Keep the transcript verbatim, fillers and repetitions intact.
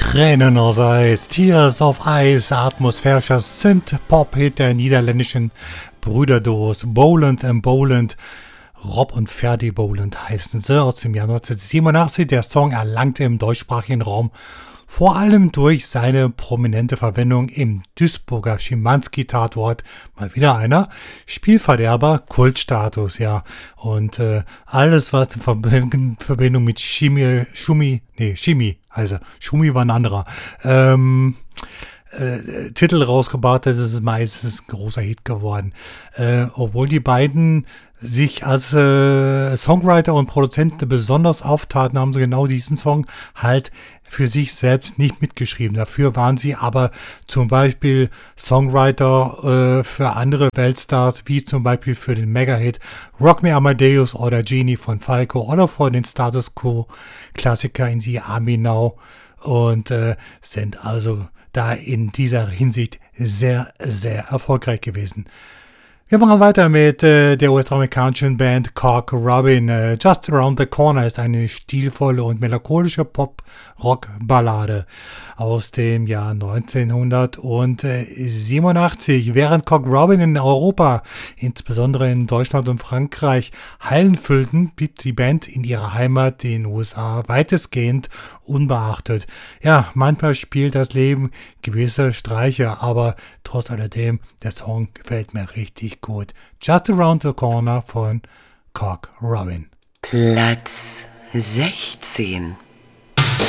Tränen aus Eis, Tears of Ice, atmosphärischer Synth-Pop-Hit der niederländischen Brüderduos Boland and Boland. Rob und Ferdy Boland heißen sie, aus dem Jahr neunzehnhundertsiebenundachtzig. Der Song erlangte im deutschsprachigen Raum vor allem durch seine prominente Verwendung im Duisburger Schimanski-Tatort, mal wieder einer, Spielverderber, Kultstatus, ja. Und äh, alles, was in Verbindung mit Chemie, Schumi, nee, Chemie, also Schumi war ein anderer, ähm, äh, Titel rausgebracht hat, das ist meistens ein großer Hit geworden. Äh, obwohl die beiden sich als äh, Songwriter und Produzenten besonders auftaten, haben sie genau diesen Song halt für sich selbst nicht mitgeschrieben. Dafür waren sie aber zum Beispiel Songwriter äh, für andere Weltstars, wie zum Beispiel für den Mega-Hit Rock Me Amadeus oder Genie von Falco oder für den Status Quo-Klassiker in die Army Now und äh, sind also da in dieser Hinsicht sehr, sehr erfolgreich gewesen. Wir machen weiter mit äh, der U S-amerikanischen Band Cock Robin. Äh, Just Around the Corner ist eine stilvolle und melancholische Pop-Rock-Ballade aus dem Jahr neunzehnhundertsiebenundachtzig. Während Cock Robin in Europa, insbesondere in Deutschland und Frankreich, Hallen füllten, blieb die Band in ihrer Heimat, den U S A, weitestgehend unbeachtet. Ja, manchmal spielt das Leben gewisse Streiche, aber trotz alledem, der Song gefällt mir richtig gut. Just Around the Corner von Cock Robin. Platz sechzehn.